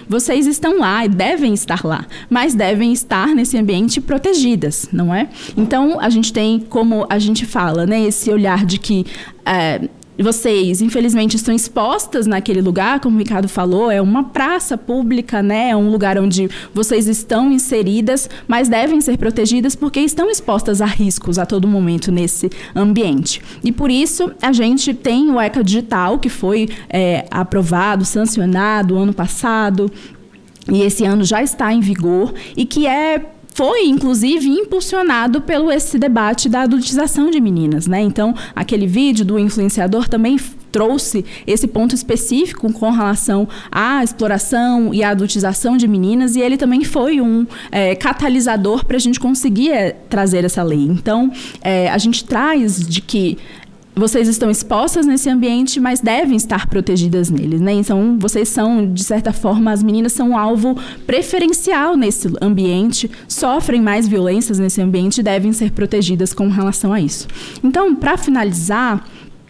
vocês estão lá e devem estar lá, mas devem estar nesse ambiente protegidas, não é? Então, a gente tem, como a gente fala, né, esse olhar de que vocês, infelizmente, estão expostas naquele lugar, como o Ricardo falou, é uma praça pública, né? É um lugar onde vocês estão inseridas, mas devem ser protegidas porque estão expostas a riscos a todo momento nesse ambiente. E por isso, a gente tem o ECA Digital, que foi aprovado, sancionado ano passado, e esse ano já está em vigor, e que foi, inclusive, impulsionado pelo esse debate da adultização de meninas, né? Então, aquele vídeo do influenciador também trouxe esse ponto específico com relação à exploração e à adultização de meninas, e ele também foi um catalisador para a gente conseguir trazer essa lei. Então, a gente traz de que vocês estão expostas nesse ambiente, mas devem estar protegidas nele, né? Então, vocês são, de certa forma, as meninas são um alvo preferencial nesse ambiente, sofrem mais violências nesse ambiente e devem ser protegidas com relação a isso. Então, para finalizar,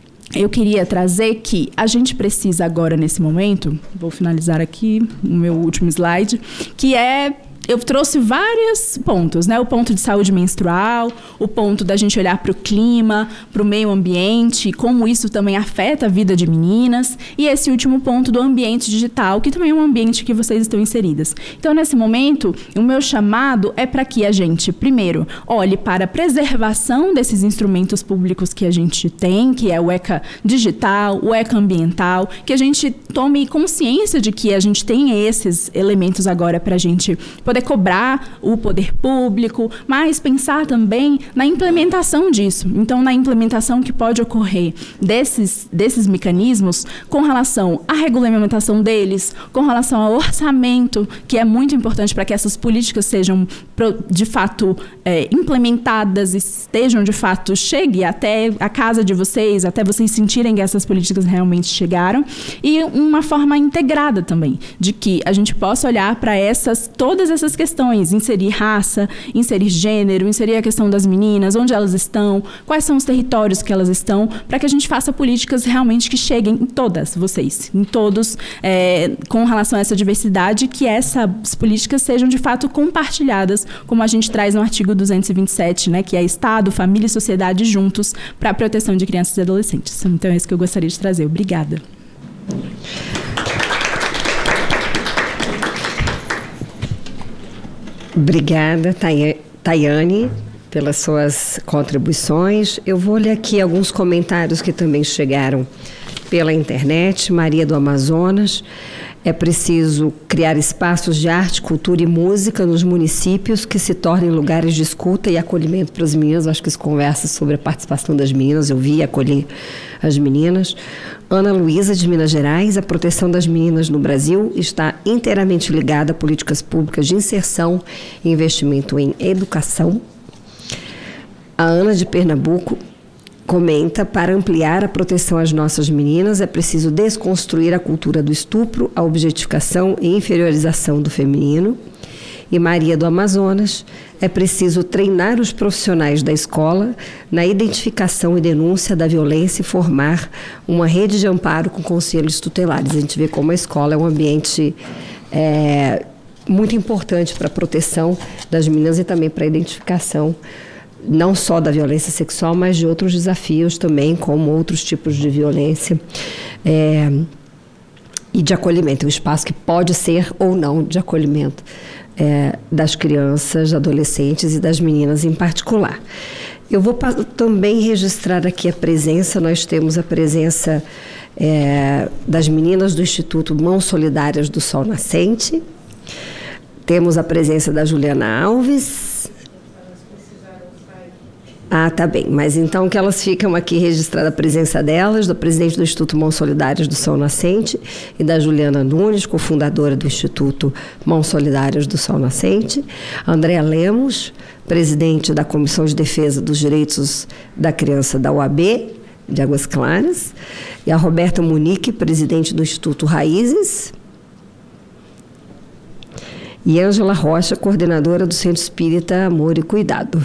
eu queria trazer que a gente precisa agora, nesse momento, vou finalizar aqui o meu último slide, que eu trouxe vários pontos, né? O ponto de saúde menstrual, o ponto da gente olhar para o clima, para o meio ambiente, como isso também afeta a vida de meninas, e esse último ponto do ambiente digital, que também é um ambiente que vocês estão inseridas. Então, nesse momento, o meu chamado é para que a gente, primeiro, olhe para a preservação desses instrumentos públicos que a gente tem, que é o ECA digital, o ECA ambiental, que a gente tome consciência de que a gente tem esses elementos agora para a gente poder cobrar o poder público, mas pensar também na implementação disso. Então, na implementação que pode ocorrer desses mecanismos com relação à regulamentação deles, com relação ao orçamento, que é muito importante para que essas políticas sejam, de fato, implementadas e estejam, de fato, chegue até a casa de vocês, até vocês sentirem que essas políticas realmente chegaram, e uma forma integrada também, de que a gente possa olhar para todas essas questões, inserir raça, inserir gênero, inserir a questão das meninas, onde elas estão, quais são os territórios que elas estão, para que a gente faça políticas realmente que cheguem em todas vocês, em todos, com relação a essa diversidade, que essas políticas sejam de fato compartilhadas, como a gente traz no artigo 227, né, que é Estado, família e sociedade juntos para a proteção de crianças e adolescentes. Então é isso que eu gostaria de trazer. Obrigada. Obrigada, Tayane, pelas suas contribuições. Eu vou ler aqui alguns comentários que também chegaram pela internet. Maria do Amazonas: é preciso criar espaços de arte, cultura e música nos municípios que se tornem lugares de escuta e acolhimento para as meninas. Acho que isso conversa sobre a participação das meninas, eu vi e acolhi as meninas. Ana Luísa, de Minas Gerais: a proteção das meninas no Brasil está inteiramente ligada a políticas públicas de inserção e investimento em educação. A Ana, de Pernambuco, comenta: para ampliar a proteção às nossas meninas é preciso desconstruir a cultura do estupro, a objetificação e inferiorização do feminino. E Maria do Amazonas: é preciso treinar os profissionais da escola na identificação e denúncia da violência e formar uma rede de amparo com conselhos tutelares. A gente vê como a escola é um ambiente muito importante para a proteção das meninas e também para a identificação não só da violência sexual, mas de outros desafios também, como outros tipos de violência e de acolhimento. Um espaço que pode ser ou não de acolhimento das crianças, adolescentes e das meninas em particular. Eu vou também registrar aqui a presença, nós temos a presença das meninas do Instituto Mãos Solidárias do Sol Nascente, temos a presença da Juliana Alves. Ah, tá bem, mas então que elas ficam aqui registrada a presença delas, do presidente do Instituto Mãos Solidárias do Sol Nascente e da Juliana Nunes, cofundadora do Instituto Mãos Solidárias do Sol Nascente, Andréa Lemos, presidente da Comissão de Defesa dos Direitos da Criança da UAB de Águas Claras, e a Roberta Munique, presidente do Instituto Raízes, e Ângela Rocha, coordenadora do Centro Espírita Amor e Cuidado.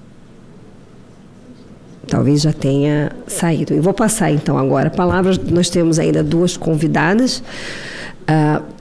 Talvez já tenha saído. Eu vou passar, então, agora a palavra. Nós temos ainda duas convidadas